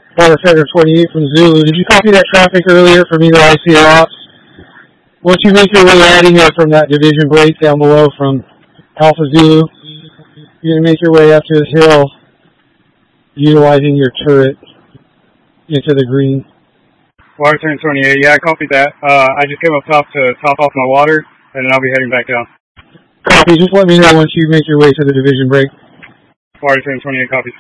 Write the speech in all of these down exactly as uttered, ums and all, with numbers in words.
Water Center twenty-eight from Zulu. Did you copy that traffic earlier from either I C or Ops? Once you make your way out of here from that division break down below from Alpha Zulu, you're going to make your way up to this hill utilizing your turret into the green. Water Center twenty-eight, yeah, I copied that. Uh, I just came up top to top off my water, and then I'll be heading back down. Copy, just let me know once you make your way to the division break. Water Center twenty-eight, copies.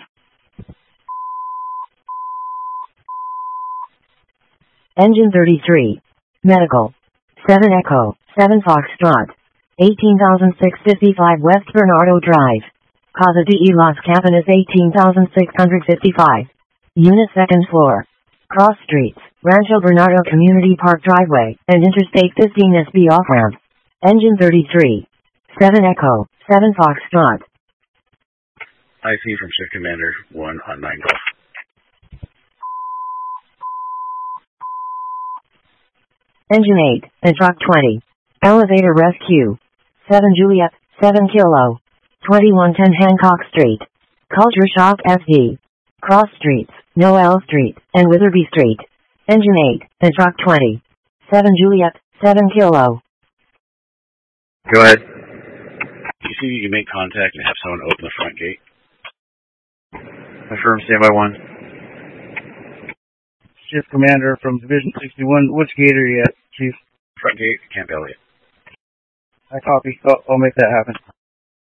Engine thirty-three. Medical. seven Echo. seven Foxtrot. eighteen thousand six hundred fifty-five West Bernardo Drive. Casa de Los Cabanas eighteen thousand six hundred fifty-five. Unit second floor. Cross streets, Rancho Bernardo Community Park Driveway, and Interstate fifteen S B off-ramp. Engine thirty-three. seven Echo. seven Foxtrot. I C from Shift Commander one on nine Golf. Engine eight, and Truck twenty. Elevator Rescue. seven Juliet, seven Kilo. twenty-one ten Hancock Street. Culture Shock S D. Cross Streets, Noel Street, and Witherby Street. Engine eight, and Truck twenty. seven Juliet, seven Kilo. Go ahead. You see you can make contact and have someone open the front gate. Affirm, standby one. Shift Commander from Division sixty-one. Which gate are you at, Chief? Front gate, Camp Elliott. I copy. Oh, I'll make that happen.